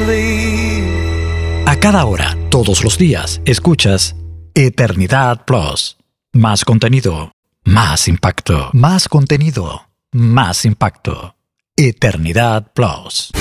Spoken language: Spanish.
A cada hora, todos los días, escuchas Eternidad Plus. Más contenido, más impacto. Más contenido, más impacto. Eternidad Plus.